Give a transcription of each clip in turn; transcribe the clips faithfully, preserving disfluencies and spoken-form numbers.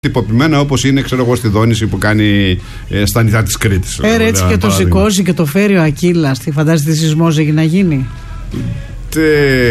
τυποποιημένα όπως είναι, ξέρω εγώ, στη Δόνηση που κάνει ε, στα νησιά της Κρήτης. Ε, έτσι και το σηκώσει και το φέρει ο Ακύλας. Τι φαντάζεστε σεισμός έγινε να γίνει? Τε,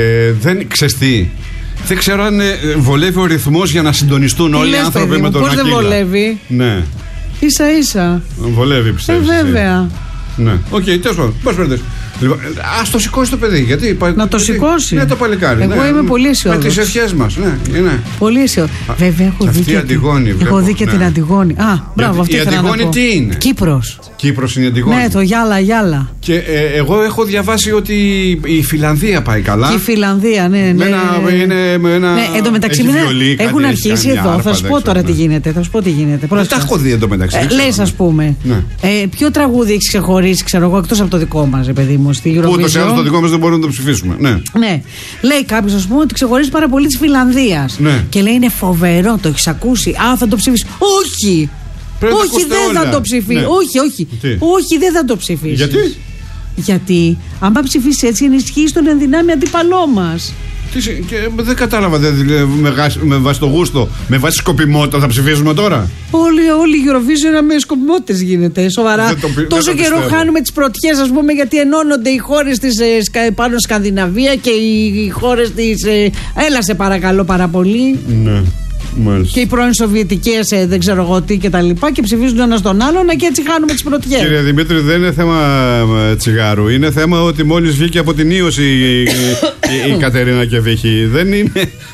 δεν ξεστή. Δεν ξέρω αν ε, βολεύει ο ρυθμός για να συντονιστούν όλοι οι άνθρωποι με τον Ακύλα. Πώς δεν βολεύει? Ναι. Ίσα ίσα. Βολεύει, πιστεύεις? Ε, βέβαια. Ναι. Οκ, okay, τέλος πάντων. Πώς παίρνετε. Λοιπόν, ας το σηκώσει το παιδί. Γιατί, να το σηκώσει. Ναι, το παλικάρι. Εγώ ναι, είμαι πολύ αισιόδοξη. Με τις ευχές μας. Ναι, ναι. Πολύ αισιόδοξη. Βέβαια, έχω δει και, Αντιγόνη, την... έχω δει και ναι. την Αντιγόνη. Α, μπράβο, αυτή η Αντιγόνη τι είναι? Κύπρος. Κύπρος είναι η Αντιγόνη. Ναι, το Γιάλα, Γιάλα. Και ε, εγώ έχω διαβάσει ότι η Φιλανδία πάει καλά. Και η Φιλανδία, ναι, ναι. Με ένα, είναι, με ένα... ναι, εν τω μεταξύ βιολί, έχουν αρχίσει εδώ. Άρπα, θα σου πω τώρα τι γίνεται. Θα σου πω τι γίνεται. Δεν τα έχω δει εν τω μεταξύ. Λες, ας πούμε. Ποιο τραγούδι έχει ξεχωρίσει, ξέρω εγώ, εκτός από το δικό μας, παιδί μου, στη Eurovision. Το δικό μας δεν μπορούμε να το ψηφίσουμε. Ναι. ναι. Λέει κάποιος, ας πούμε, ότι ξεχωρίζει πάρα πολύ της Φιλανδίας. Ναι. Και λέει είναι φοβερό, το έχεις ακούσει? Α, θα το ψηφίσει. Όχι! Πρέπει όχι, δεν όλα. θα το ψηφίσει. Ναι. Όχι, όχι. Τι? Όχι, δεν θα το ψηφίσει. Γιατί? Γιατί, άμα ψηφίσει έτσι, ενισχύει τον ενδυνάμει αντίπαλό μας. Και δεν κατάλαβα, δηλαδή, με, με βάση το γούστο, με βάση σκοπιμότητα θα ψηφίσουμε τώρα. Όλη, όλη η Eurovision με σκοπιμότητες γίνεται, σοβαρά. Το, Τόσο καιρό πιστεύω. Χάνουμε τις πρωτιές, ας πούμε, γιατί ενώνονται οι χώρες της ε, πάνω Σκανδιναβία και οι, οι χώρες της. Ε, έλα σε παρακαλώ πάρα πολύ. Ναι. Μάλιστα. Και οι πρώην Σοβιετικές, ε, δεν ξέρω εγώ τι και τα λοιπά, και ψηφίζουν ένα τον άλλον και έτσι χάνουμε τις πρωτιές. Κύριε Δημήτρη, δεν είναι θέμα τσιγάρου. Είναι θέμα ότι μόλις βγήκε από την ίωση η, η, η Κατερίνα Κεβίχη. Δεν είναι.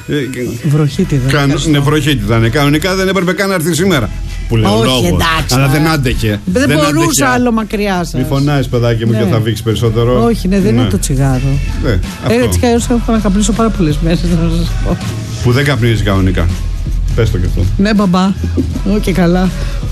Βροχίτιδα. Καν, ναι, βροχίτιδα. Ναι. Κανονικά δεν έπρεπε καν να έρθει σήμερα. Που λέω όχι, λόγος. Εντάξει. Αλλά δεν άντεχε. Δεν, δεν μπορούσα άντεχε. Άλλο μακριά σας. Μη φωνάζεις, παιδάκι μου, ναι. Και θα βήξει περισσότερο. Όχι, ναι, δεν ναι. είναι το τσιγάρο. Ναι, ε, έτσι κι αλλιώς έχω να καπνίσω πάρα πολλές μέρες. Που δεν καπνίζεις κανονικά. Πες το και αυτό. Ναι, μπαμπά. Όχι καλά.